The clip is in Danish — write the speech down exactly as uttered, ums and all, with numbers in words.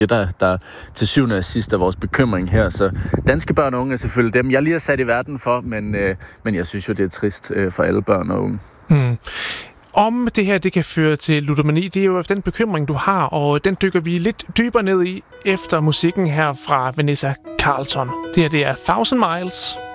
det, der, der til syvende og sidst er vores bekymring her. Så danske børn og unge er selvfølgelig dem, jeg lige har sat i verden for, men, øh, men jeg synes jo, det er trist øh, for alle børn og unge. Hmm. Om det her det kan føre til ludomani, det er jo den bekymring, du har, og den dykker vi lidt dybere ned i efter musikken her fra Vanessa Carlton. Det her det er Thousand Miles.